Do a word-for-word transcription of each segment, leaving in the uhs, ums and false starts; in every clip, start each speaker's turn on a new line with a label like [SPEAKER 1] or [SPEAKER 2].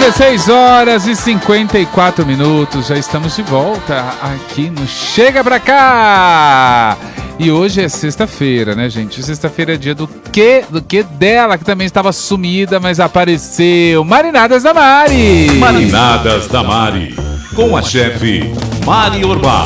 [SPEAKER 1] dezesseis horas e cinquenta e quatro minutos, já estamos de volta aqui no Chega Pra Cá. E hoje é sexta-feira, né, gente? Sexta-feira é dia do quê? Do que dela, que também estava sumida, mas apareceu. Marinadas da Mari.
[SPEAKER 2] Marinadas da Mari, com a chefe Mari Urbá.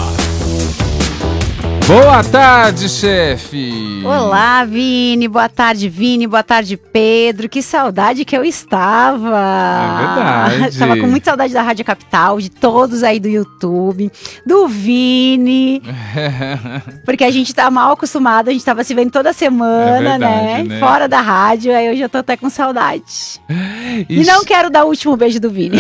[SPEAKER 1] Boa tarde, chefe.
[SPEAKER 3] Olá, Vini. Boa tarde, Vini. Boa tarde, Pedro. Que saudade que eu estava.
[SPEAKER 1] É verdade.
[SPEAKER 3] Estava com muita saudade da Rádio Capital, de todos aí do YouTube, do Vini. Porque a gente tá mal acostumado, a gente tava se vendo toda semana,
[SPEAKER 1] é verdade,
[SPEAKER 3] né?
[SPEAKER 1] né?
[SPEAKER 3] Fora da rádio, aí eu já tô até com saudade.
[SPEAKER 1] E,
[SPEAKER 3] e não quero dar o último beijo do Vini.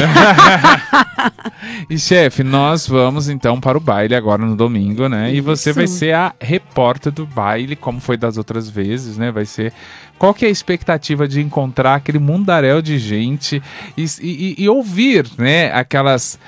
[SPEAKER 1] E, chefe, nós vamos então para o baile agora no domingo, né? E você vai ser a repórter do baile, como foi das outras vezes, né? Vai ser... Qual que é a expectativa de encontrar aquele mundaréu de gente e, e, e ouvir, né? Aquelas...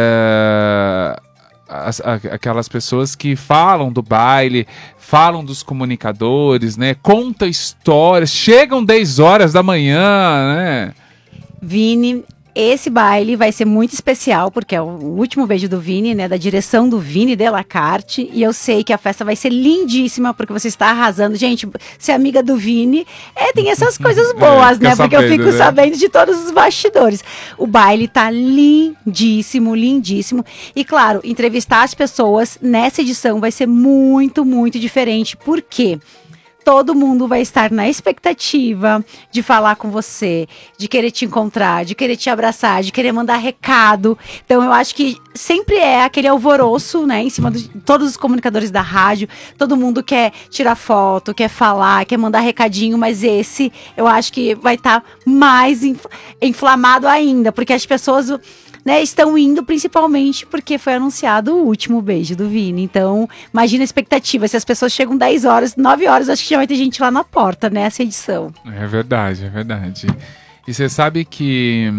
[SPEAKER 1] Uh... As, a, aquelas pessoas que falam do baile, falam dos comunicadores, né? Conta histórias, chegam dez horas da manhã, né?
[SPEAKER 3] Vini, esse baile vai ser muito especial, porque é o último beijo do Vini, né? Da direção do Vini Delacarte. E eu sei que a festa vai ser lindíssima, porque você está arrasando. Gente, ser amiga do Vini é, tem essas coisas boas,
[SPEAKER 1] é,
[SPEAKER 3] né? Porque
[SPEAKER 1] sabendo,
[SPEAKER 3] eu fico
[SPEAKER 1] né?
[SPEAKER 3] sabendo de todos os bastidores. O baile tá lindíssimo, lindíssimo. E claro, entrevistar as pessoas nessa edição vai ser muito, muito diferente. Por quê? Todo mundo vai estar na expectativa de falar com você, de querer te encontrar, de querer te abraçar, de querer mandar recado. Então eu acho que sempre é aquele alvoroço, né, em cima de todos os comunicadores da rádio. Todo mundo quer tirar foto, quer falar, quer mandar recadinho, mas esse eu acho que vai estar tá mais infl- inflamado ainda, porque as pessoas... Né, estão indo principalmente porque foi anunciado o último beijo do Vini. Então, imagina a expectativa. Se as pessoas chegam dez horas, nove horas, acho que já vai ter gente lá na porta, né? Essa edição.
[SPEAKER 1] É verdade, é verdade. E você sabe que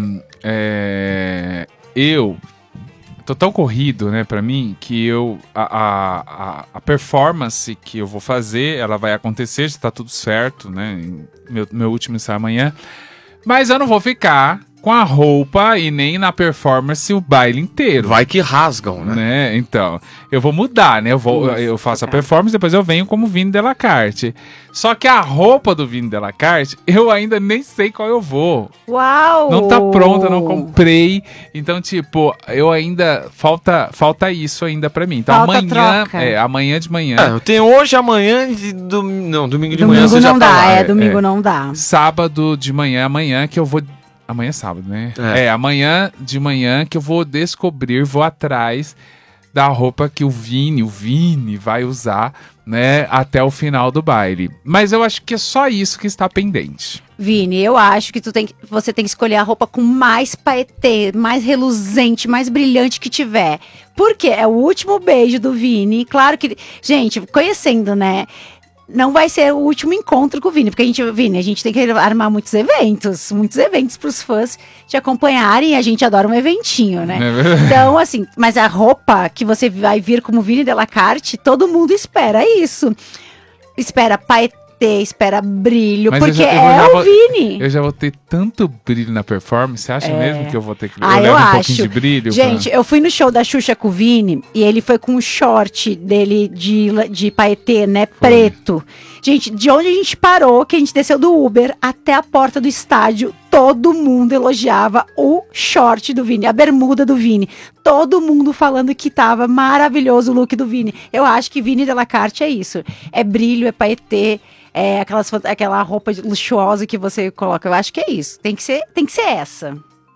[SPEAKER 1] é, eu tô tão corrido, né, pra mim, que eu a, a, a performance que eu vou fazer, ela vai acontecer, já tá tudo certo, né? Meu, meu último ensaio amanhã. Mas eu não vou ficar com a roupa e nem na performance o baile inteiro.
[SPEAKER 4] Vai que rasgam, né?
[SPEAKER 1] né? Então, eu vou mudar, né? Eu, vou, eu faço a performance, depois eu venho como Vini Delacarte. Só que a roupa do Vini Delacarte, eu ainda nem sei qual eu vou.
[SPEAKER 3] Uau!
[SPEAKER 1] Não tá pronta, não comprei. Então, tipo, eu ainda... Falta, falta isso ainda pra mim. Então,
[SPEAKER 3] Falta
[SPEAKER 1] amanhã...
[SPEAKER 3] troca.
[SPEAKER 1] É, amanhã de manhã...
[SPEAKER 4] É, eu tenho hoje, amanhã e dom... não, domingo de
[SPEAKER 3] Domingo
[SPEAKER 4] manhã você
[SPEAKER 3] não
[SPEAKER 4] já tá
[SPEAKER 3] dá,
[SPEAKER 4] lá.
[SPEAKER 3] é,
[SPEAKER 4] É.
[SPEAKER 3] domingo
[SPEAKER 1] é.
[SPEAKER 3] não dá.
[SPEAKER 1] Sábado de manhã, amanhã que eu vou... Amanhã é sábado, né?
[SPEAKER 4] É.
[SPEAKER 1] é, amanhã de manhã que eu vou descobrir, vou atrás da roupa que o Vini, o Vini vai usar, né, até o final do baile. Mas eu acho que é só isso que está pendente.
[SPEAKER 3] Vini, eu acho que tu tem, que- você tem que escolher a roupa com mais paetê, mais reluzente, mais brilhante que tiver. Porque é o último beijo do Vini. Claro que, gente, conhecendo, né? Não vai ser o último encontro com o Vini, porque a gente, Vini, a gente tem que armar muitos eventos, muitos eventos para os fãs te acompanharem, e a gente adora um eventinho, né?
[SPEAKER 1] É verdade.
[SPEAKER 3] Então, assim, mas a roupa que você vai vir como Vini Delacarte, todo mundo espera isso. Espera paetê, espera brilho,
[SPEAKER 1] Mas eu
[SPEAKER 3] porque
[SPEAKER 1] já- eu
[SPEAKER 3] é
[SPEAKER 1] já
[SPEAKER 3] o
[SPEAKER 1] vou-
[SPEAKER 3] Vini.
[SPEAKER 1] Eu já vou ter tanto brilho na performance. Você acha
[SPEAKER 3] É.
[SPEAKER 1] mesmo que eu vou ter que...
[SPEAKER 3] Ah, eu
[SPEAKER 1] levo um
[SPEAKER 3] acho.
[SPEAKER 1] pouquinho de brilho?
[SPEAKER 3] Gente, eu fui no show da Xuxa com o Vini e ele foi com o short dele de, de paetê, né, preto. Gente, de onde a gente parou, que a gente desceu do Uber até a porta do estádio, todo mundo elogiava o short do Vini, a bermuda do Vini. Todo mundo falando que tava maravilhoso o look do Vini. Eu acho que Vini Delacarte é isso. É brilho, é paetê, é aquelas, fant- aquela roupa luxuosa que você coloca. Eu acho que é isso. Tem que ser, tem que ser essa.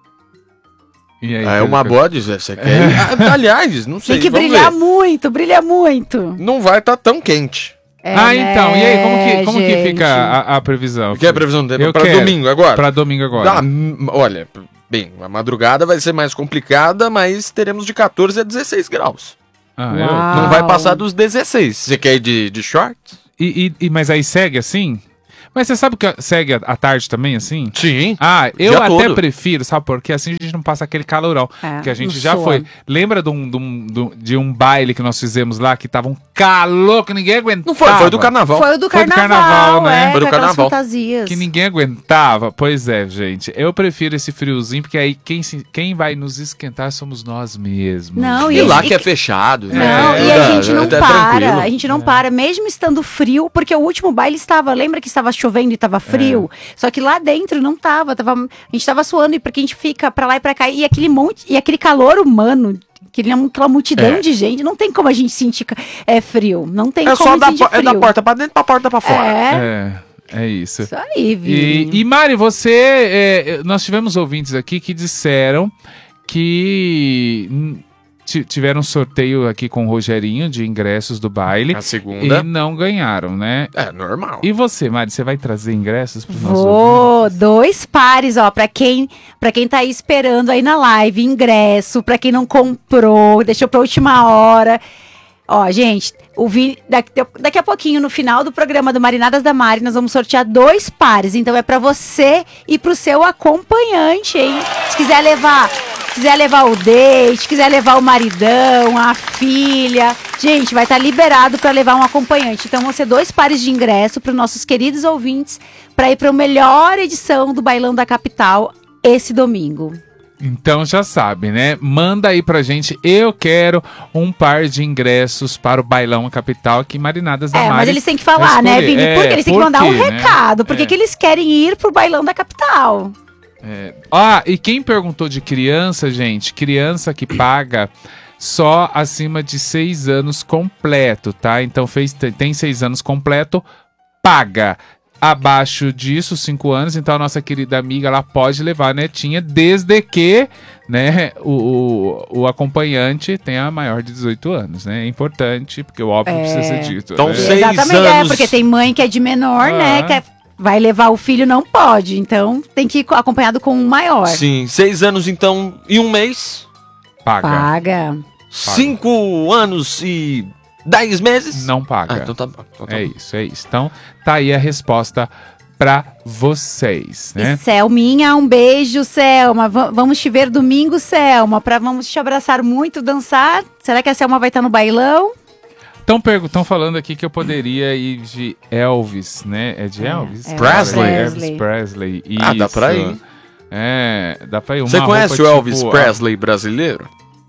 [SPEAKER 1] E aí,
[SPEAKER 4] É uma boa dizer. Você quer... Ah, aliás, não sei.
[SPEAKER 3] Tem que
[SPEAKER 4] vamos
[SPEAKER 3] brilhar
[SPEAKER 4] ver.
[SPEAKER 3] muito, brilha muito.
[SPEAKER 4] Não vai estar tão quente.
[SPEAKER 3] É,
[SPEAKER 1] Ah, então, e aí, como que, como que
[SPEAKER 3] gente?
[SPEAKER 1] fica a, a previsão?
[SPEAKER 4] Quer a previsão do tempo
[SPEAKER 1] Eu
[SPEAKER 4] pra
[SPEAKER 1] quero.
[SPEAKER 4] domingo agora?
[SPEAKER 1] Pra domingo agora.
[SPEAKER 4] Ah, hum, olha, bem, a madrugada vai ser mais complicada, mas teremos de quatorze a dezesseis graus.
[SPEAKER 1] Ah,
[SPEAKER 3] Uau.
[SPEAKER 1] eu-
[SPEAKER 4] Não vai passar dos dezesseis. Você quer ir de, de shorts?
[SPEAKER 1] E, e- e- mas aí segue assim? Mas você sabe que segue à tarde também, assim?
[SPEAKER 4] Sim.
[SPEAKER 1] Ah, eu
[SPEAKER 4] Dia
[SPEAKER 1] até
[SPEAKER 4] todo.
[SPEAKER 1] prefiro, sabe por quê? Assim a gente não passa aquele calorão.
[SPEAKER 3] É,
[SPEAKER 1] que a gente
[SPEAKER 3] não
[SPEAKER 1] já
[SPEAKER 3] soa.
[SPEAKER 1] foi. Lembra de um, de, um, de um- de um baile que nós fizemos lá, que tava um calor que ninguém aguentava?
[SPEAKER 4] Não foi, foi do carnaval.
[SPEAKER 3] Foi o do
[SPEAKER 1] Foi do
[SPEAKER 3] carnaval,
[SPEAKER 1] carnaval, né?
[SPEAKER 3] é,
[SPEAKER 4] Foi do
[SPEAKER 3] com aquelas
[SPEAKER 4] carnaval.
[SPEAKER 3] fantasias.
[SPEAKER 1] Que ninguém aguentava. Pois é, gente. Eu prefiro esse friozinho, porque aí quem, se- quem vai nos esquentar somos nós mesmos.
[SPEAKER 3] Não,
[SPEAKER 4] E lá
[SPEAKER 3] e-
[SPEAKER 4] que é fechado.
[SPEAKER 3] Não,
[SPEAKER 4] né?
[SPEAKER 3] e a
[SPEAKER 4] É,
[SPEAKER 3] gente não
[SPEAKER 4] é
[SPEAKER 3] para,
[SPEAKER 4] tranquilo.
[SPEAKER 3] a gente não para, mesmo estando frio, porque o último baile estava, lembra que estava chovendo e estava frio? Só que lá dentro não tava, tava, a gente tava suando, e porque a gente fica pra lá e pra cá, e aquele monte, e aquele calor humano, aquele, aquela multidão
[SPEAKER 4] É.
[SPEAKER 3] de gente, não tem como a gente sentir ca- é, frio, não tem
[SPEAKER 4] É
[SPEAKER 3] como
[SPEAKER 4] só da,
[SPEAKER 3] sentir
[SPEAKER 4] po- é
[SPEAKER 3] frio.
[SPEAKER 4] da porta pra dentro pra porta pra fora.
[SPEAKER 3] É,
[SPEAKER 1] É, é isso.
[SPEAKER 3] isso aí,
[SPEAKER 1] E,
[SPEAKER 3] Vini.
[SPEAKER 1] e Mari, você. é, nós tivemos ouvintes aqui que disseram que hum, ti- tiveram um sorteio aqui com o Rogerinho de ingressos do baile
[SPEAKER 4] A
[SPEAKER 1] e
[SPEAKER 4] segunda.
[SPEAKER 1] não ganharam, né?
[SPEAKER 4] É normal.
[SPEAKER 1] E você, Mari, você vai trazer ingressos para os nossos
[SPEAKER 3] Vou,
[SPEAKER 1] ouvintes?
[SPEAKER 3] dois pares, ó, pra quem, pra quem tá aí esperando aí na live, ingresso, pra quem não comprou, deixou pra última hora. Ó, gente, o Vini, daqui, daqui a pouquinho, no final do programa do Marinadas da Mari, nós vamos sortear dois pares. Então é pra você e pro seu acompanhante, hein? Se quiser levar, se quiser levar o date, quiser levar o maridão, a filha, gente, vai estar liberado pra levar um acompanhante. Então vão ser dois pares de ingresso para nossos queridos ouvintes pra ir pra melhor edição do Bailão da Capital esse domingo.
[SPEAKER 1] Então já sabe, né? Manda aí pra gente. Eu quero um par de ingressos para o Bailão Capital aqui em Marinadas da
[SPEAKER 3] É,
[SPEAKER 1] Mari.
[SPEAKER 3] mas eles têm que falar,
[SPEAKER 1] vai
[SPEAKER 3] né,
[SPEAKER 1] escolher.
[SPEAKER 3] Vini?
[SPEAKER 1] É,
[SPEAKER 3] Porque eles têm que
[SPEAKER 1] por
[SPEAKER 3] mandar um
[SPEAKER 1] quê, né?
[SPEAKER 3] recado. Por que
[SPEAKER 1] É.
[SPEAKER 3] que eles querem ir pro Bailão da Capital?
[SPEAKER 1] É. Ah, e quem perguntou de criança, gente? Criança que paga só acima de seis anos completo, tá? Então fez, tem seis anos completo, paga. Abaixo disso, cinco anos, então a nossa querida amiga ela pode levar a netinha, desde que, né, o, o, o acompanhante tenha maior de dezoito anos, né? É importante, porque o óbvio
[SPEAKER 3] É.
[SPEAKER 1] precisa ser dito.
[SPEAKER 4] Então,
[SPEAKER 1] né?
[SPEAKER 4] seis
[SPEAKER 3] Exatamente, é,
[SPEAKER 4] anos.
[SPEAKER 3] porque tem mãe que é de menor, né?
[SPEAKER 1] Ah.
[SPEAKER 3] Que é- vai levar o filho, não pode. Então tem que ir co- acompanhado com um maior.
[SPEAKER 4] Sim, seis anos então e um mês.
[SPEAKER 1] Paga.
[SPEAKER 3] Paga.
[SPEAKER 4] Cinco anos e dez meses.
[SPEAKER 1] Não paga.
[SPEAKER 4] Ah, então tá bom. Então tá
[SPEAKER 1] É
[SPEAKER 4] bom.
[SPEAKER 1] isso, é isso. Então, tá aí a resposta pra vocês, né?
[SPEAKER 3] E Selminha, um beijo, Selma. Va- vamos te ver domingo, Selma. Pra, vamos te abraçar muito, dançar. Será que a Selma vai estar no bailão?
[SPEAKER 1] Estão falando aqui que eu poderia ir de Elvis, né? É de Elvis?
[SPEAKER 3] é,
[SPEAKER 4] Presley.
[SPEAKER 1] Elvis Presley.
[SPEAKER 4] Ah, dá
[SPEAKER 1] isso.
[SPEAKER 4] pra ir.
[SPEAKER 1] É, dá pra ir. Uma
[SPEAKER 4] Você conhece
[SPEAKER 1] roupa,
[SPEAKER 4] o Elvis
[SPEAKER 1] tipo,
[SPEAKER 4] Presley brasileiro?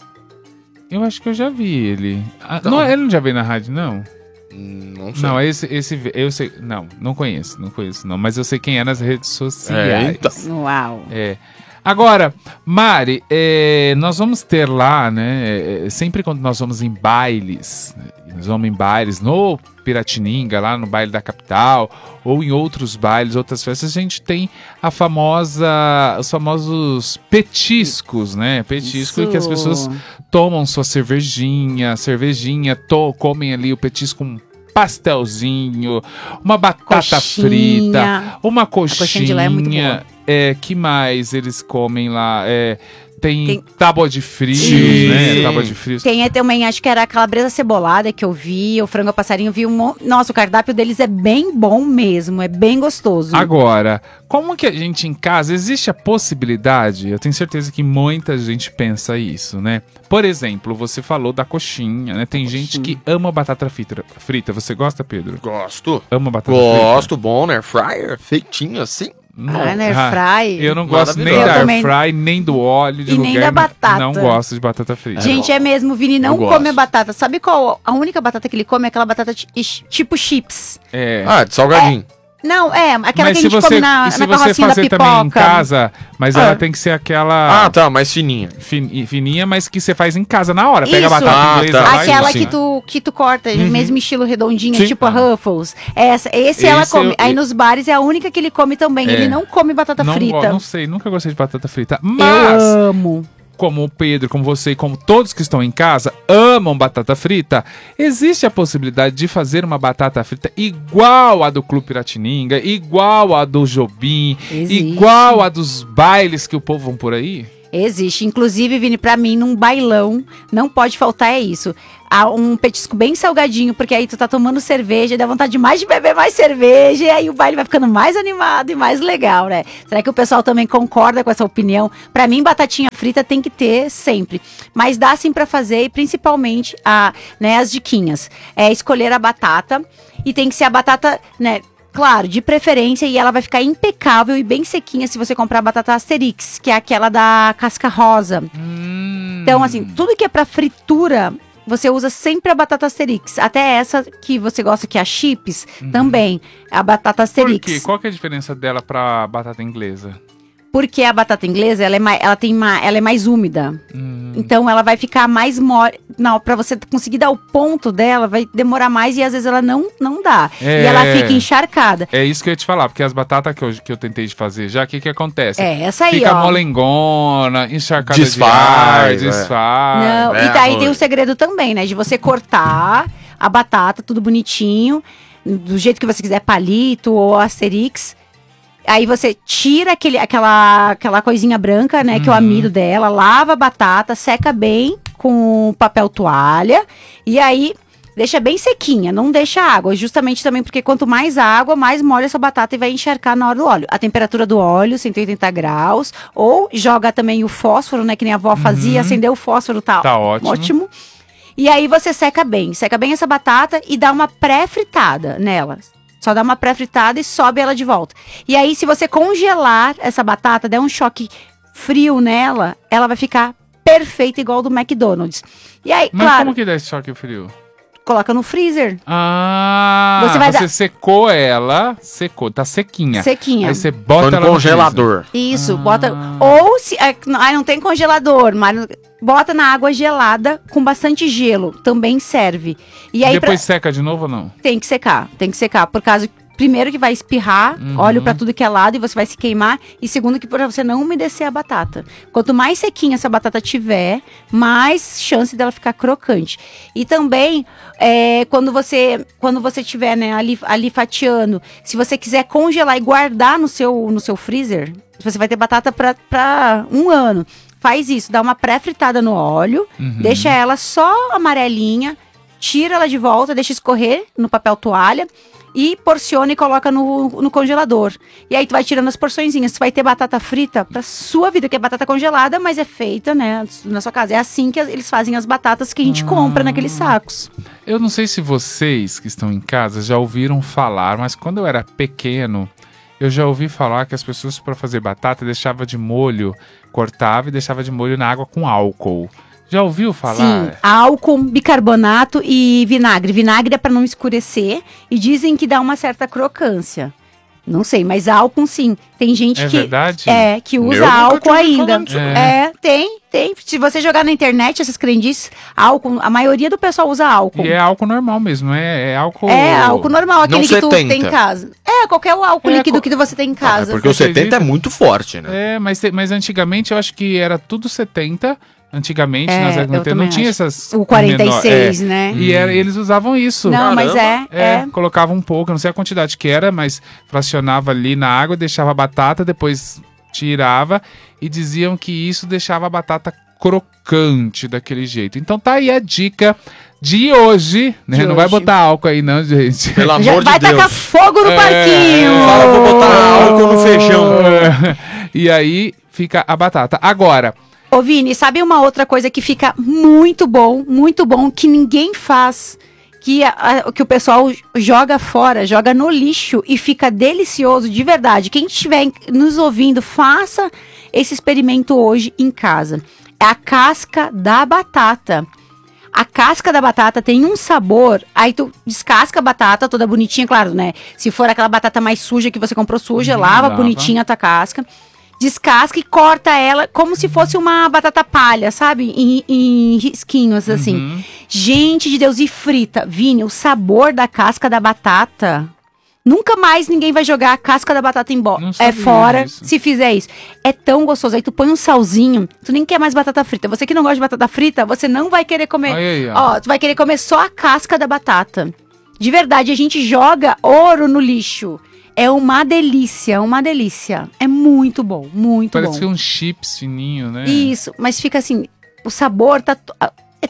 [SPEAKER 1] Eu acho que eu já vi ele. Ah,
[SPEAKER 4] Então.
[SPEAKER 1] não, ele não já veio na rádio, não?
[SPEAKER 4] Não sei.
[SPEAKER 1] Não, esse, esse, eu sei, não, não conheço, não conheço, não. Mas eu sei quem é nas redes sociais.
[SPEAKER 4] É, então.
[SPEAKER 3] Uau.
[SPEAKER 1] É. Agora, Mari, é, nós vamos ter lá, né? é, sempre quando nós vamos em bailes, né, nós vamos em bailes no Piratininga, lá no baile da capital, ou em outros bailes, outras festas, a gente tem a famosa, os famosos petiscos, né? Petisco
[SPEAKER 3] Isso.
[SPEAKER 1] que as pessoas tomam sua cervejinha, cervejinha, to, comem ali o petisco com pastelzinho, uma batata
[SPEAKER 3] Coxinha.
[SPEAKER 1] frita, uma
[SPEAKER 3] coxinha
[SPEAKER 1] coxinha.
[SPEAKER 3] de lá é muito boa.
[SPEAKER 1] É, que mais eles comem lá? É, tem,
[SPEAKER 3] Tem-
[SPEAKER 1] tábua de frios,
[SPEAKER 4] Sim.
[SPEAKER 1] né? Tábua de frios.
[SPEAKER 3] Tem aí também, acho que era a calabresa cebolada que eu vi, o frango a passarinho, eu vi um mon- Nossa, o cardápio deles é bem bom mesmo, é bem gostoso.
[SPEAKER 1] Agora, como que a gente em casa, existe a possibilidade, eu tenho certeza que muita gente pensa isso, né? Por exemplo, você falou da coxinha, né? Tem gente que ama batata frita. frita. Você gosta, Pedro?
[SPEAKER 4] Gosto.
[SPEAKER 1] Ama batata frita?
[SPEAKER 4] Gosto, bom, né? Air fryer, feitinho assim.
[SPEAKER 1] Não.
[SPEAKER 3] Ah, na air
[SPEAKER 1] Ah,
[SPEAKER 3] fry.
[SPEAKER 1] Eu não gosto nem
[SPEAKER 4] Maravilhoso.
[SPEAKER 1] da
[SPEAKER 3] Eu
[SPEAKER 1] air
[SPEAKER 3] também-
[SPEAKER 1] fry, nem do óleo de
[SPEAKER 3] E nem
[SPEAKER 1] lugar.
[SPEAKER 3] da batata.
[SPEAKER 1] Não gosto de batata frita.
[SPEAKER 3] Gente, é mesmo, o Vini não
[SPEAKER 4] Eu
[SPEAKER 3] come
[SPEAKER 4] gosto.
[SPEAKER 3] batata. Sabe qual? A única batata que ele come é aquela batata ti- ch- tipo chips.
[SPEAKER 1] É.
[SPEAKER 4] Ah, de salgadinho.
[SPEAKER 3] Não, é, aquela
[SPEAKER 1] Mas
[SPEAKER 3] que a
[SPEAKER 1] se
[SPEAKER 3] gente
[SPEAKER 1] você,
[SPEAKER 3] come na,
[SPEAKER 1] e se
[SPEAKER 3] na
[SPEAKER 1] você
[SPEAKER 3] carrocinha da
[SPEAKER 1] fazer
[SPEAKER 3] pipoca.
[SPEAKER 1] também em casa, mas
[SPEAKER 3] Ah.
[SPEAKER 1] ela tem que ser aquela
[SPEAKER 4] Ah, tá, mais fininha.
[SPEAKER 1] fin- fininha, mas que você faz em casa na hora. Pega a
[SPEAKER 3] Isso.
[SPEAKER 1] batata
[SPEAKER 4] Ah,
[SPEAKER 1] inglesa
[SPEAKER 4] tá.
[SPEAKER 1] lá
[SPEAKER 3] Aquela
[SPEAKER 1] e...
[SPEAKER 4] sim.
[SPEAKER 3] que tu, que tu corta, mesmo estilo redondinha,
[SPEAKER 4] Sim.
[SPEAKER 3] tipo a
[SPEAKER 1] Ah.
[SPEAKER 3] Ruffles. Essa, esse, ela
[SPEAKER 1] Esse
[SPEAKER 3] come.
[SPEAKER 1] eu-
[SPEAKER 3] Aí nos bares é a única que ele come também.
[SPEAKER 1] É.
[SPEAKER 3] Ele não come batata
[SPEAKER 1] não,
[SPEAKER 3] frita.
[SPEAKER 1] go- não sei, nunca gostei de batata frita.
[SPEAKER 3] Eu
[SPEAKER 1] Mas,
[SPEAKER 3] amo.
[SPEAKER 1] como o Pedro, como você e como todos que estão em casa amam batata frita, existe a possibilidade de fazer uma batata frita igual a do Clube Piratininga, igual a do Jobim,
[SPEAKER 3] Existe.
[SPEAKER 1] igual a dos bailes que o povo vão por aí?
[SPEAKER 3] Existe. Inclusive, Vini, pra mim, num bailão, não pode faltar é isso. a- um petisco bem salgadinho, porque aí tu tá tomando cerveja, dá vontade mais de beber mais cerveja, e aí o baile vai ficando mais animado e mais legal, né? Será que o pessoal também concorda com essa opinião? Pra mim, batatinha frita tem que ter sempre. Mas dá sim pra fazer, e principalmente a, né, as diquinhas. É escolher a batata, e tem que ser a batata, né? Claro, de preferência, e ela vai ficar impecável e bem sequinha se você comprar a batata Asterix, que é aquela da casca rosa.
[SPEAKER 1] Hum.
[SPEAKER 3] Então, assim, tudo que é pra fritura, você usa sempre a batata Asterix. Até essa que você gosta, que é a chips, também, a batata
[SPEAKER 1] Por
[SPEAKER 3] Asterix.
[SPEAKER 1] quê? Qual que é a diferença dela pra batata inglesa?
[SPEAKER 3] Porque a batata inglesa, ela é mais, ela tem ma- ela é mais úmida.
[SPEAKER 1] Hum.
[SPEAKER 3] Então, ela vai ficar mais mole. Não, pra você conseguir dar o ponto dela, vai demorar mais e às vezes ela não, não dá.
[SPEAKER 1] É.
[SPEAKER 3] E ela fica encharcada.
[SPEAKER 1] É isso que eu ia te falar, porque as batatas que eu, que eu tentei de fazer já, o que que acontece?
[SPEAKER 3] É, essa aí,
[SPEAKER 1] Fica
[SPEAKER 3] ó.
[SPEAKER 1] molengona, encharcada
[SPEAKER 4] Desfaz,
[SPEAKER 1] de ar,
[SPEAKER 4] é.
[SPEAKER 1] desfaz.
[SPEAKER 3] Não,
[SPEAKER 4] é,
[SPEAKER 3] e daí
[SPEAKER 4] amor.
[SPEAKER 3] tem o segredo também, né? De você cortar a batata, tudo bonitinho, do jeito que você quiser, palito ou asterix. Aí você tira aquele, aquela, aquela coisinha branca, né? Que é o amido dela, lava a batata, seca bem com papel toalha. E aí deixa bem sequinha, não deixa água. Justamente também porque quanto mais água, mais molha essa batata e vai encharcar na hora do óleo. A temperatura do óleo, cento e oitenta graus. Ou joga também o fósforo, né? Que nem a avó fazia, acender o fósforo, tá,
[SPEAKER 1] Tá ótimo.
[SPEAKER 3] ótimo. E aí você seca bem, seca bem essa batata e dá uma pré-fritada nela. Só dá uma pré-fritada e sobe ela de volta. E aí, se você congelar essa batata, der um choque frio nela, ela vai ficar perfeita, igual do McDonald's. E aí,
[SPEAKER 1] Mas
[SPEAKER 3] claro,
[SPEAKER 1] como que dá esse choque frio?
[SPEAKER 3] coloca no freezer,
[SPEAKER 1] Ah,
[SPEAKER 3] Você
[SPEAKER 1] você,
[SPEAKER 3] vai dar-
[SPEAKER 1] secou ela, secou, tá sequinha.
[SPEAKER 3] sequinha.
[SPEAKER 1] Aí você bota
[SPEAKER 4] Põe no
[SPEAKER 1] ela no
[SPEAKER 4] congelador.
[SPEAKER 3] Isso,
[SPEAKER 1] Ah.
[SPEAKER 3] bota... Ou se... é, ai, não tem congelador, mas bota na água gelada com bastante gelo, também serve. E
[SPEAKER 1] freezer.
[SPEAKER 3] aí,
[SPEAKER 1] Depois
[SPEAKER 3] pra-
[SPEAKER 1] seca de novo ou não?
[SPEAKER 3] tem que secar, tem que secar, por causa... Primeiro que vai espirrar
[SPEAKER 1] Uhum.
[SPEAKER 3] óleo pra tudo que é lado e você vai se queimar. E segundo que pra você não umedecer a batata. Quanto mais sequinha essa batata tiver, mais chance dela ficar crocante. E também, é, quando você quando você tiver, né, ali, ali fatiando, se você quiser congelar e guardar no seu, no seu freezer, você vai ter batata pra, pra um ano. Faz isso, dá uma pré-fritada no óleo,
[SPEAKER 1] Uhum.
[SPEAKER 3] deixa ela só amarelinha, tira ela de volta, deixa escorrer no papel toalha e porciona e coloca no, no congelador. E aí tu vai tirando as porçõezinhas. Tu vai ter batata frita pra sua vida, que é batata congelada, mas é feita, né, na sua casa. É assim que eles fazem as batatas que a gente compra naqueles sacos.
[SPEAKER 1] Eu não sei se vocês que estão em casa já ouviram falar, mas quando eu era pequeno, eu já ouvi falar que as pessoas para fazer batata deixava de molho, cortava e deixava de molho na água com álcool. Já ouviu falar?
[SPEAKER 3] Sim, álcool, bicarbonato e vinagre. Vinagre é pra não escurecer e dizem que dá uma certa crocância. Não sei, mas álcool sim. Tem gente
[SPEAKER 1] É
[SPEAKER 3] que
[SPEAKER 1] verdade?
[SPEAKER 3] é que usa
[SPEAKER 4] Eu nunca
[SPEAKER 3] álcool
[SPEAKER 4] tinha ouvido
[SPEAKER 3] ainda.
[SPEAKER 4] falar disso,
[SPEAKER 1] não.
[SPEAKER 3] É, tem, tem. Se você jogar na internet essas crendices, álcool, a maioria do pessoal usa álcool.
[SPEAKER 1] E é álcool normal mesmo, não é, é álcool...
[SPEAKER 3] É, álcool normal, aquele
[SPEAKER 4] Não
[SPEAKER 3] que tu
[SPEAKER 4] setenta.
[SPEAKER 3] tem em casa. É, qualquer álcool
[SPEAKER 1] É,
[SPEAKER 3] líquido
[SPEAKER 1] co-
[SPEAKER 3] que você tem em
[SPEAKER 4] Ah, é
[SPEAKER 3] casa.
[SPEAKER 4] porque o
[SPEAKER 1] Você
[SPEAKER 4] setenta é
[SPEAKER 1] acredita?
[SPEAKER 4] muito forte, né?
[SPEAKER 1] É, mas, te- mas antigamente eu acho que era tudo setenta. Antigamente,
[SPEAKER 3] É,
[SPEAKER 1] nas décadas de
[SPEAKER 3] eu
[SPEAKER 1] oitenta, não
[SPEAKER 3] também
[SPEAKER 1] tinha
[SPEAKER 3] acho.
[SPEAKER 1] essas...
[SPEAKER 3] O quarenta e
[SPEAKER 1] menor-
[SPEAKER 3] seis,
[SPEAKER 1] é.
[SPEAKER 3] né?
[SPEAKER 1] E era, eles usavam isso.
[SPEAKER 3] Não, mas é,
[SPEAKER 4] Caramba.
[SPEAKER 1] É,
[SPEAKER 3] é.
[SPEAKER 1] colocava um pouco, eu não sei a quantidade que era, mas fracionava ali na água, deixava a batata, depois tirava e diziam que isso deixava a batata crocante daquele jeito. Então tá aí a dica de hoje, né?
[SPEAKER 3] De
[SPEAKER 1] não vai
[SPEAKER 3] hoje.
[SPEAKER 1] botar álcool aí não, gente.
[SPEAKER 4] Pelo
[SPEAKER 3] Já
[SPEAKER 4] amor
[SPEAKER 3] vai
[SPEAKER 4] de Deus.
[SPEAKER 3] tacar fogo no
[SPEAKER 1] É,
[SPEAKER 3] parquinho!
[SPEAKER 4] Fala, vou botar álcool no feijão.
[SPEAKER 1] E aí fica a batata. Agora,
[SPEAKER 3] Ô Vini, sabe uma outra coisa que fica muito bom, muito bom, que ninguém faz, que, a- a- que o pessoal joga fora, joga no lixo e fica delicioso de verdade. Quem estiver em- nos ouvindo, faça esse experimento hoje em casa. É a casca da batata. A casca da batata tem um sabor, aí tu descasca a batata toda bonitinha, claro, né? Se for aquela batata mais suja que você comprou suja,
[SPEAKER 1] Uhum,
[SPEAKER 3] lava
[SPEAKER 1] lava.
[SPEAKER 3] bonitinha a tua casca. Descasca e corta ela como se fosse uma batata palha, sabe? Em, em risquinhos, assim.
[SPEAKER 1] Uhum.
[SPEAKER 3] Gente de Deus, e frita. Vini, o sabor da casca da batata... Nunca mais ninguém vai jogar a casca da batata embora.
[SPEAKER 1] Não
[SPEAKER 3] É
[SPEAKER 1] sabia
[SPEAKER 3] fora,
[SPEAKER 1] disso.
[SPEAKER 3] se fizer isso. É tão gostoso. Aí tu põe um salzinho, tu nem quer mais batata frita. Você que não gosta de batata frita, você não vai querer comer.
[SPEAKER 1] Olha aí, ó.
[SPEAKER 3] Ó, tu vai querer comer só a casca da batata. De verdade, a gente joga ouro no lixo. É uma delícia, uma delícia. É muito bom, muito
[SPEAKER 1] parece
[SPEAKER 3] bom.
[SPEAKER 1] um chips fininho, né?
[SPEAKER 3] Isso, mas fica assim, o sabor tá... to- é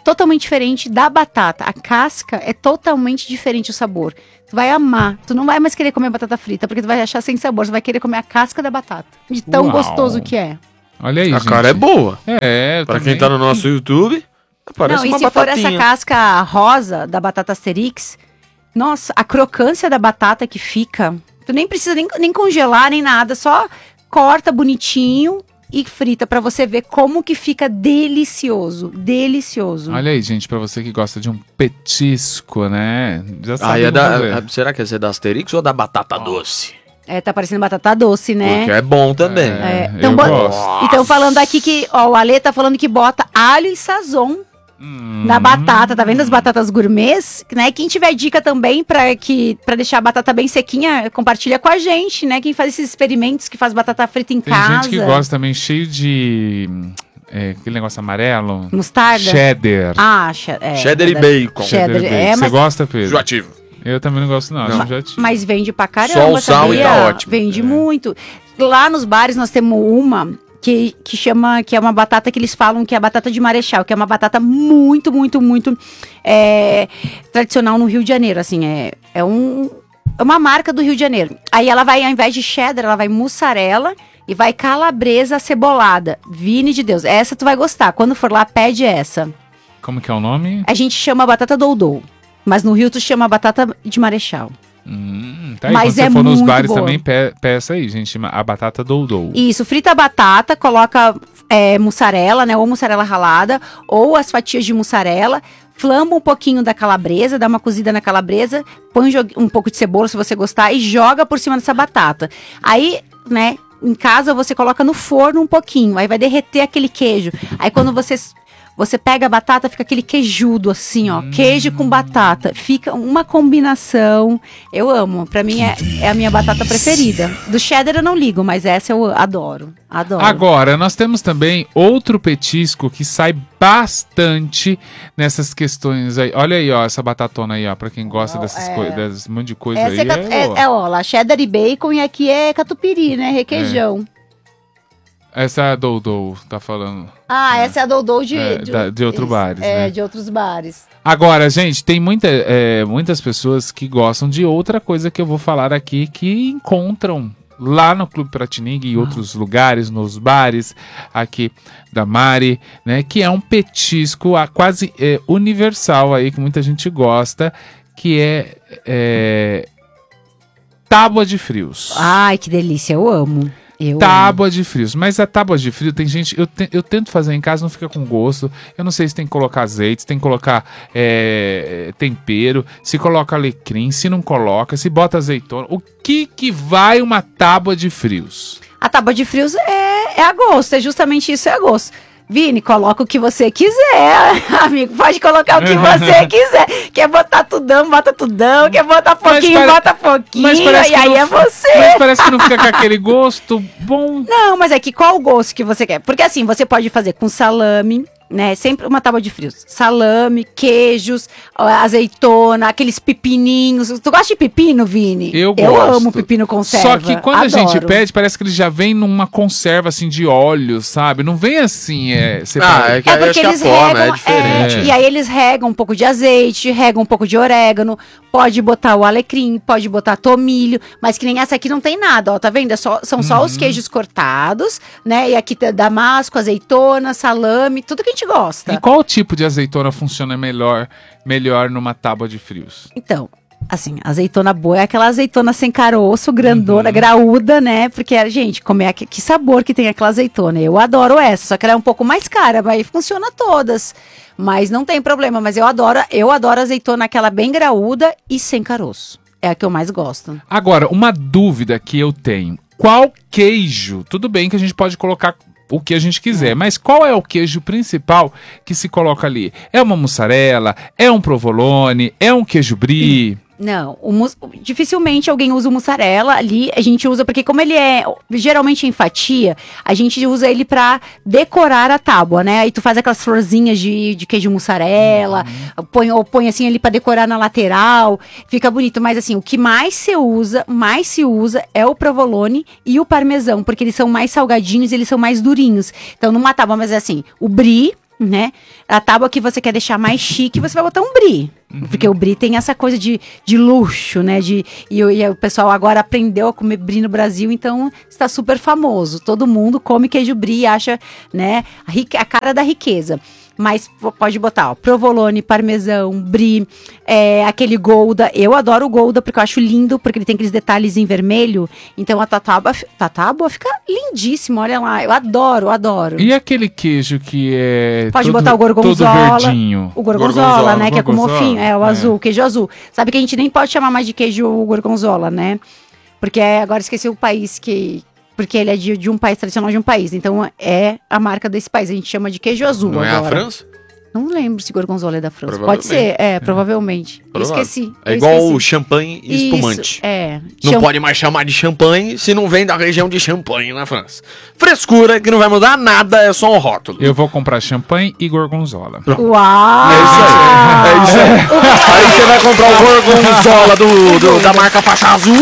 [SPEAKER 3] totalmente diferente da batata. A casca é totalmente diferente o sabor. Tu vai amar. Tu não vai mais querer comer batata frita, porque tu vai achar sem sabor. Tu vai querer comer a casca da batata. De tão
[SPEAKER 1] Uau.
[SPEAKER 3] gostoso que é.
[SPEAKER 1] Olha aí,
[SPEAKER 4] A
[SPEAKER 1] gente.
[SPEAKER 4] cara é boa.
[SPEAKER 1] É,
[SPEAKER 4] Pra
[SPEAKER 1] também.
[SPEAKER 4] quem tá no nosso YouTube, parece
[SPEAKER 3] não,
[SPEAKER 4] uma
[SPEAKER 3] e se for essa
[SPEAKER 4] batatinha.
[SPEAKER 3] casca rosa da batata Asterix, nossa, a crocância da batata que fica, tu nem precisa nem, nem congelar, nem nada, só corta bonitinho e frita pra você ver como que fica delicioso, delicioso.
[SPEAKER 1] Olha aí, gente, pra você que gosta de um petisco, né? Já sabe
[SPEAKER 4] Ah, e é
[SPEAKER 1] como fazer.
[SPEAKER 4] da, será que esse é da Asterix ou da batata doce?
[SPEAKER 3] É, tá parecendo batata doce, né?
[SPEAKER 4] Porque é bom também.
[SPEAKER 1] É,
[SPEAKER 3] É, então,
[SPEAKER 1] eu
[SPEAKER 3] bo-
[SPEAKER 1] gosto.
[SPEAKER 3] Então falando aqui que, ó, o Ale tá falando que bota alho e sazon
[SPEAKER 1] Hum.
[SPEAKER 3] na batata, tá vendo as batatas gourmets, né? Quem tiver dica também pra, que, pra deixar a batata bem sequinha, compartilha com a gente, né? Quem faz esses experimentos, que faz batata frita em
[SPEAKER 1] Tem
[SPEAKER 3] casa.
[SPEAKER 1] gente que gosta também cheio de... é, aquele negócio amarelo.
[SPEAKER 3] Mostarda?
[SPEAKER 1] Cheddar.
[SPEAKER 3] Ah, che- é,
[SPEAKER 4] Cheddar e bacon.
[SPEAKER 3] Cheddar,
[SPEAKER 1] bacon.
[SPEAKER 3] é,
[SPEAKER 1] Você
[SPEAKER 3] mas,
[SPEAKER 1] gosta, Pedro?
[SPEAKER 4] Enjoativo.
[SPEAKER 1] Eu também não gosto, não.
[SPEAKER 4] Não.
[SPEAKER 1] Acho enjoativo.
[SPEAKER 3] mas vende pra caramba,
[SPEAKER 4] Só o sal
[SPEAKER 3] sabia?
[SPEAKER 4] e tá ótimo.
[SPEAKER 3] Vende
[SPEAKER 1] É.
[SPEAKER 3] muito. Lá nos bares nós temos uma que, que chama, que é uma batata que eles falam que é a batata de Marechal, que é uma batata muito, muito, muito é, tradicional no Rio de Janeiro, assim, é, é um, é uma marca do Rio de Janeiro. Aí ela vai, ao invés de cheddar, ela vai mussarela e vai calabresa cebolada. Vine de Deus, essa tu vai gostar. Quando for lá, pede essa.
[SPEAKER 1] Como que é o nome?
[SPEAKER 3] A gente chama batata doudou, mas no Rio tu chama batata de Marechal.
[SPEAKER 1] Hum, tá aí.
[SPEAKER 3] Mas
[SPEAKER 1] Quando você
[SPEAKER 3] é
[SPEAKER 1] for nos
[SPEAKER 3] muito
[SPEAKER 1] bares
[SPEAKER 3] boa.
[SPEAKER 1] também, pe peça aí, gente. A batata doudou.
[SPEAKER 3] Isso, frita a batata, coloca é, mussarela, né? Ou mussarela ralada, ou as fatias de mussarela. Flamba um pouquinho da calabresa, dá uma cozida na calabresa, põe um, jo- um pouco de cebola se você gostar e joga por cima dessa batata. Aí, né, em casa você coloca no forno um pouquinho, aí vai derreter aquele queijo. Aí quando você, você pega a batata, fica aquele queijudo assim, ó, queijo com batata. Fica uma combinação, eu amo. Pra mim é, é a minha batata preferida. Do cheddar eu não ligo, mas essa eu adoro, adoro.
[SPEAKER 1] Agora, nós temos também outro petisco que sai bastante nessas questões aí. Olha aí, ó, essa batatona aí, ó, pra quem gosta
[SPEAKER 3] Ó,
[SPEAKER 1] dessas
[SPEAKER 3] é.
[SPEAKER 1] coisas, dessas monte de coisa
[SPEAKER 3] Essa
[SPEAKER 1] aí.
[SPEAKER 3] é, cat- é,
[SPEAKER 1] boa.
[SPEAKER 3] é, ó, lá, cheddar e bacon e aqui é catupiry, né? Requeijão.
[SPEAKER 1] Essa é a Doudou, tá falando.
[SPEAKER 3] Ah, essa é a Doudou de,
[SPEAKER 1] É, da- de outro bares,
[SPEAKER 3] É,
[SPEAKER 1] né?
[SPEAKER 3] de outros bares.
[SPEAKER 1] Agora, gente, tem muita, é, muitas pessoas que gostam de outra coisa que eu vou falar aqui, que encontram lá no Clube Piratininga e em outros lugares, nos bares aqui da Mari, né? Que é um petisco ah, quase é, universal aí, que muita gente gosta, que é, é tábua de frios.
[SPEAKER 3] Ai, que delícia, eu amo. Eu amo.
[SPEAKER 1] Tábua de frios. Mas a tábua de frio, tem gente... Eu, te- eu tento fazer em casa, não fica com gosto. Eu não sei se tem que colocar azeite, se tem que colocar é, tempero, se coloca alecrim, se não coloca, se bota azeitona. O que que vai uma tábua de frios?
[SPEAKER 3] A tábua de frios é, é a gosto, é justamente isso, é a gosto. Vini, coloca o que você quiser, amigo. Pode colocar o que você quiser. Quer botar tudão, bota tudão. Quer botar pouquinho,
[SPEAKER 1] pare-
[SPEAKER 3] bota pouquinho.
[SPEAKER 1] Mas parece
[SPEAKER 3] E
[SPEAKER 1] que
[SPEAKER 3] aí
[SPEAKER 1] não
[SPEAKER 3] é
[SPEAKER 1] fi-
[SPEAKER 3] você.
[SPEAKER 1] Mas parece que não fica com aquele gosto bom.
[SPEAKER 3] Não, mas é que qual o gosto que você quer? Porque assim, você pode fazer com salame, né? Sempre uma tábua de frios. Salame, queijos, ó, azeitona, aqueles pepininhos. Tu gosta de pepino, Vini?
[SPEAKER 1] Eu
[SPEAKER 3] Eu
[SPEAKER 1] gosto.
[SPEAKER 3] amo pepino conserva.
[SPEAKER 1] Só que quando a gente
[SPEAKER 3] Adoro.
[SPEAKER 1] pede, parece que ele já vem numa conserva assim de óleo, sabe? Não vem assim, é, separado.
[SPEAKER 4] Ah, é que
[SPEAKER 3] É
[SPEAKER 4] aí acho
[SPEAKER 3] porque
[SPEAKER 4] que a
[SPEAKER 3] eles
[SPEAKER 4] forma
[SPEAKER 3] regam,
[SPEAKER 4] é diferente.
[SPEAKER 3] é, e aí eles regam um pouco de azeite, regam um pouco de orégano, pode botar o alecrim, pode botar tomilho, mas que nem essa aqui não tem nada, ó, tá vendo? É só- são só
[SPEAKER 1] Uhum.
[SPEAKER 3] os queijos cortados, né? E aqui tem damasco, azeitona, salame, tudo que a gente gosta.
[SPEAKER 1] E qual tipo de azeitona funciona melhor, melhor numa tábua de frios?
[SPEAKER 3] Então, assim, azeitona boa é aquela azeitona sem caroço, grandona,
[SPEAKER 1] Uhum.
[SPEAKER 3] graúda, né? Porque, gente, comer aqui, que sabor que tem aquela azeitona. Eu adoro essa, só que ela é um pouco mais cara, mas funciona todas. Mas não tem problema, mas eu adoro, eu adoro azeitona aquela bem graúda e sem caroço. É a que eu mais gosto.
[SPEAKER 1] Agora, uma dúvida que eu tenho. Qual queijo? Tudo bem que a gente pode colocar o que a gente quiser, mas qual é o queijo principal que se coloca ali? É uma mussarela? É um provolone? É um queijo brie?
[SPEAKER 3] Não, o mus- dificilmente alguém usa o mussarela ali, a gente usa, porque como ele é geralmente em fatia, a gente usa ele pra decorar a tábua, né? Aí tu faz aquelas florzinhas de, de queijo mussarela, põe, ou põe assim ali pra decorar na lateral, fica bonito, mas assim, o que mais se usa, mais se usa é o provolone e o parmesão, porque eles são mais salgadinhos, eles são mais durinhos. Então numa tábua, mas é assim, o brie, né? A tábua que você quer deixar mais chique, você vai botar um brie. Uhum. Porque o brie tem essa coisa de, de luxo, né? De, e, e o pessoal agora aprendeu a comer brie no Brasil, então está super famoso. Todo mundo come queijo brie e acha, né, a, rique, a cara da riqueza. Mas pode botar, ó, provolone, parmesão, brie, é, aquele Gouda. Eu adoro o Gouda porque eu acho lindo, porque ele tem aqueles detalhes em vermelho. Então a tábua, a tábua fica lindíssima, olha lá. Eu adoro, eu adoro.
[SPEAKER 1] E aquele queijo que é
[SPEAKER 3] Pode
[SPEAKER 1] todo,
[SPEAKER 3] botar o gorgonzola.
[SPEAKER 1] todo verdinho.
[SPEAKER 3] O gorgonzola,
[SPEAKER 4] Gorgonzola,
[SPEAKER 3] né, que é com
[SPEAKER 1] gorgonzola,
[SPEAKER 3] mofinho, é o
[SPEAKER 1] é.
[SPEAKER 3] azul, queijo azul. Sabe que a gente nem pode chamar mais de queijo gorgonzola, né? Porque é, agora esqueci o país que... Porque ele é de, de um país tradicional de um país. Então é a marca desse país. A gente chama de queijo azul.
[SPEAKER 4] Não
[SPEAKER 3] agora.
[SPEAKER 4] é a França?
[SPEAKER 3] Não lembro se gorgonzola é da França. Pode
[SPEAKER 4] Provavelmente.
[SPEAKER 3] ser, é, provavelmente. Eu
[SPEAKER 4] Provável.
[SPEAKER 3] esqueci.
[SPEAKER 4] É
[SPEAKER 3] eu
[SPEAKER 4] igual
[SPEAKER 3] esqueci.
[SPEAKER 4] o champanhe e
[SPEAKER 3] Isso,
[SPEAKER 4] espumante.
[SPEAKER 3] é.
[SPEAKER 4] Não
[SPEAKER 3] Cham-
[SPEAKER 4] pode mais chamar de champanhe se não vem da região de Champagne na França. Frescura que não vai mudar nada, é só um rótulo.
[SPEAKER 1] Eu vou comprar champanhe e gorgonzola.
[SPEAKER 3] Uau!
[SPEAKER 4] É isso aí. É isso aí. Aí você vai comprar o gorgonzola do, do- da marca faixa azul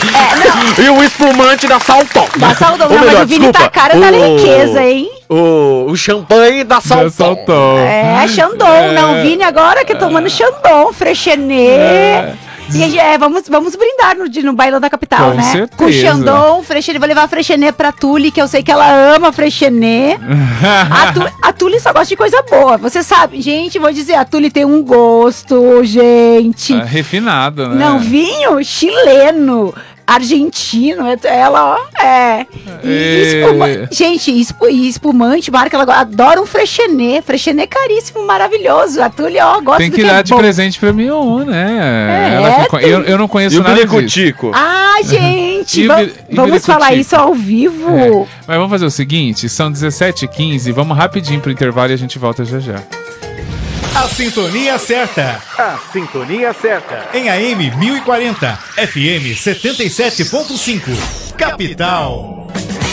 [SPEAKER 4] e o espumante da Salton.
[SPEAKER 3] Da Saldão,
[SPEAKER 4] Ou
[SPEAKER 3] não,
[SPEAKER 4] melhor,
[SPEAKER 3] mas o Vini tá a
[SPEAKER 4] desculpa,
[SPEAKER 3] cara da
[SPEAKER 4] o-
[SPEAKER 3] riqueza, hein?
[SPEAKER 4] O, o champanhe da Salton.
[SPEAKER 1] Saltou.
[SPEAKER 3] É, Chandon,
[SPEAKER 1] É.
[SPEAKER 3] não, Vini agora que tomando Chandon, Freixenet. E é, vamos, vamos brindar no, no bailão da capital,
[SPEAKER 1] Com
[SPEAKER 3] né?
[SPEAKER 1] certeza.
[SPEAKER 3] Com Chandon, Freixenet. Vou levar a Freixenet pra Tuli, que eu sei que ela ama a Freixenet. a, Tu- a Tuli só gosta de coisa boa. Você sabe, gente, vou dizer, a Tuli tem um gosto, gente.
[SPEAKER 1] É refinado, né?
[SPEAKER 3] Não, vinho chileno, argentino, ela, ó, é. E
[SPEAKER 1] É.
[SPEAKER 3] espuma- gente, espu- e espumante, marca, ela adora um Freixenet. Freixenet caríssimo, maravilhoso. A Túlia, ó, gosta
[SPEAKER 1] Tem
[SPEAKER 3] do
[SPEAKER 1] que
[SPEAKER 3] que
[SPEAKER 1] dar
[SPEAKER 3] é
[SPEAKER 1] de
[SPEAKER 3] bom.
[SPEAKER 1] presente pra Mion, né?
[SPEAKER 3] É,
[SPEAKER 1] Ela que co-
[SPEAKER 3] tem-
[SPEAKER 1] eu, eu não conheço
[SPEAKER 4] E o
[SPEAKER 1] nada disso.
[SPEAKER 4] Bilicutico?
[SPEAKER 3] Ah, gente,
[SPEAKER 1] E o
[SPEAKER 3] va-
[SPEAKER 1] bi- e o
[SPEAKER 3] vamos falar
[SPEAKER 1] bilicutico?
[SPEAKER 3] isso ao vivo.
[SPEAKER 1] É. Mas vamos fazer o seguinte, são dezessete e quinze, vamos rapidinho pro intervalo e a gente volta já já.
[SPEAKER 5] A sintonia certa.
[SPEAKER 6] A sintonia certa.
[SPEAKER 5] Em A M mil e quarenta, F M setenta e sete ponto cinco. Capital.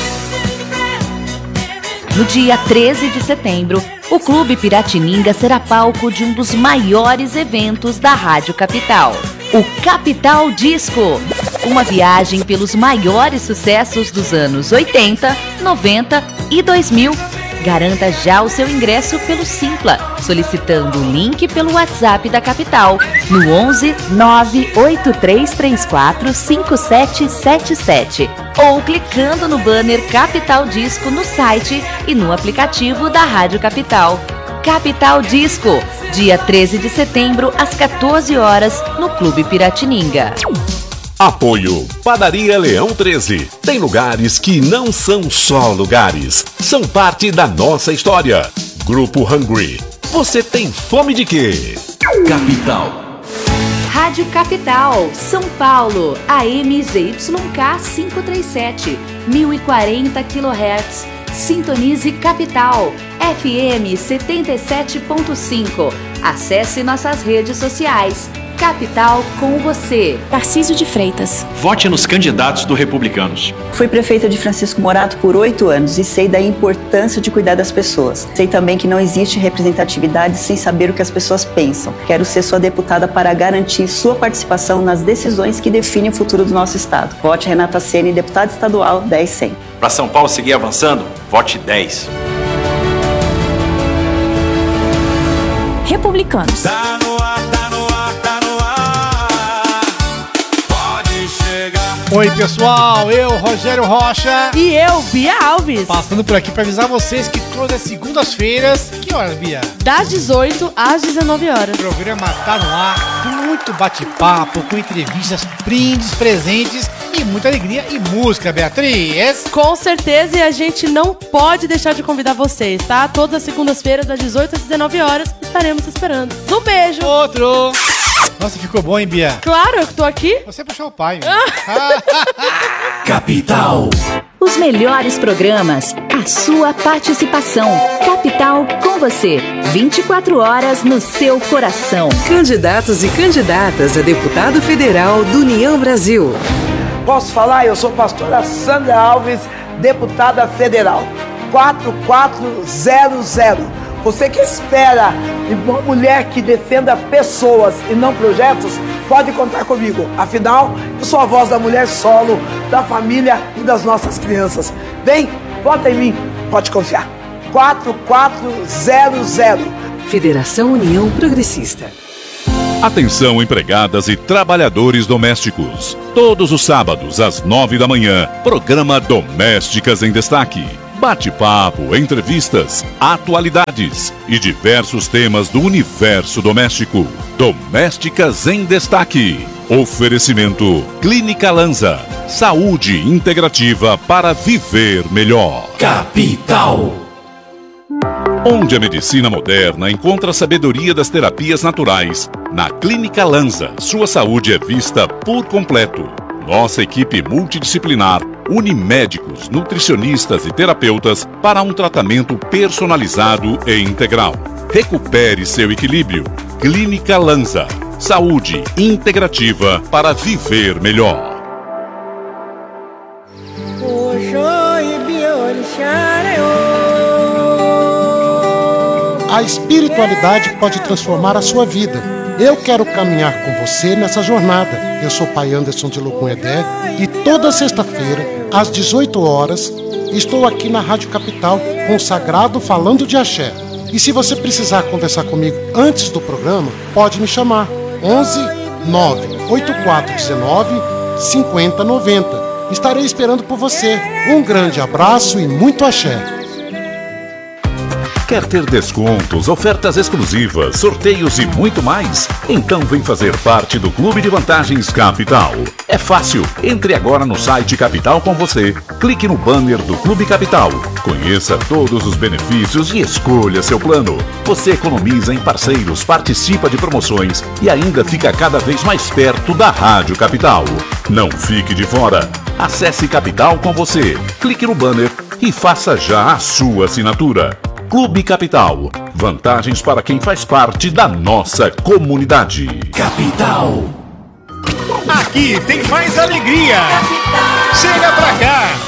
[SPEAKER 7] No dia treze de setembro, o Clube Piratininga será palco de um dos maiores eventos da Rádio Capital, o Capital Disco. Uma viagem pelos maiores sucessos dos anos oitenta, noventa e dois mil. Garanta já o seu ingresso pelo Simpla, solicitando o link pelo WhatsApp da Capital, no onze nove oito três três quatro cinco sete sete sete, ou clicando no banner Capital Disco no site e no aplicativo da Rádio Capital. Capital Disco, dia treze de setembro, às quatorze horas, no Clube Piratininga.
[SPEAKER 2] Apoio Padaria Leão treze. Tem lugares que não são só lugares, são parte da nossa história. Grupo Hungry. Você tem fome de quê? Capital.
[SPEAKER 7] Rádio Capital, São Paulo, A M Z Y K quinhentos e trinta e sete, mil e quarenta quilohertz. Sintonize Capital, F M setenta e sete ponto cinco. Acesse nossas redes sociais. Capital com você.
[SPEAKER 8] Tarcísio de Freitas.
[SPEAKER 9] Vote nos candidatos do Republicanos.
[SPEAKER 10] Fui prefeita de Francisco Morato por oito anos e sei da importância de cuidar das pessoas. Sei também que não existe representatividade sem saber o que as pessoas pensam. Quero ser sua deputada para garantir sua participação nas decisões que definem o futuro do nosso estado. Vote Renata Ceni, deputada estadual dez cem.
[SPEAKER 9] Para São Paulo seguir avançando, vote dez.
[SPEAKER 8] Republicanos.
[SPEAKER 5] Tá no ar, tá no ar, tá no ar. Pode chegar.
[SPEAKER 6] Oi, pessoal, eu, Rogério Rocha,
[SPEAKER 11] E eu, Bia Alves.
[SPEAKER 6] passando por aqui para avisar vocês que todas as segundas-feiras, que horas, Bia?
[SPEAKER 11] Das dezoito às dezenove horas.
[SPEAKER 6] O programa tá no ar, com muito bate-papo, com entrevistas, brindes, presentes e muita alegria e música, Beatriz.
[SPEAKER 11] Com certeza, e a gente não pode deixar de convidar vocês, tá? Todas as segundas-feiras, das dezoito às dezenove horas, estaremos esperando. Um beijo!
[SPEAKER 6] Outro. Nossa, ficou bom, hein, Bia?
[SPEAKER 11] Claro, eu que tô aqui.
[SPEAKER 6] Você puxou o pai,
[SPEAKER 5] Capital.
[SPEAKER 7] Os melhores programas, a sua participação. Capital com você. vinte e quatro horas no seu coração.
[SPEAKER 12] Candidatos e candidatas a deputado federal do União Brasil.
[SPEAKER 13] Posso falar? Eu sou a pastora Sandra Alves, deputada federal. quatro quatro zero zero. Você que espera uma mulher que defenda pessoas e não projetos, pode contar comigo. Afinal, eu sou a voz da mulher solo, da família e das nossas crianças. Vem, vota em mim, pode confiar. quatro quatro zero zero.
[SPEAKER 12] Federação União Progressista.
[SPEAKER 2] Atenção, empregadas e trabalhadores domésticos. Todos os sábados, às nove da manhã, programa Domésticas em Destaque. Bate-papo, entrevistas, atualidades e diversos temas do universo doméstico. Domésticas em Destaque. Oferecimento Clínica Lanza. Saúde integrativa para viver melhor. Capital. Onde a medicina moderna encontra a sabedoria das terapias naturais, na Clínica Lanza, sua saúde é vista por completo. Nossa equipe multidisciplinar une médicos, nutricionistas e terapeutas para um tratamento personalizado e integral. Recupere seu equilíbrio. Clínica Lanza. Saúde integrativa para viver melhor.
[SPEAKER 8] A espiritualidade pode transformar a sua vida. Eu quero caminhar com você nessa jornada. Eu sou pai Anderson de Lugum-Edé e toda sexta-feira, às dezoito horas, estou aqui na Rádio Capital com o Sagrado falando de axé. E se você precisar conversar comigo antes do programa, pode me chamar. onze nove oito quatro um nove cinco zero nove zero. Estarei esperando por você. Um grande abraço e muito axé.
[SPEAKER 2] Quer ter descontos, ofertas exclusivas, sorteios e muito mais? Então vem fazer parte do Clube de Vantagens Capital. É fácil. Entre agora no site Capital com você. Clique no banner do Clube Capital. Conheça todos os benefícios e escolha seu plano. Você economiza em parceiros, participa de promoções e ainda fica cada vez mais perto da Rádio Capital. Não fique de fora. Acesse Capital com você. Clique no banner e faça já a sua assinatura. Clube Capital. Vantagens para quem faz parte da nossa comunidade. Capital.
[SPEAKER 5] Aqui tem mais alegria. Chega pra cá.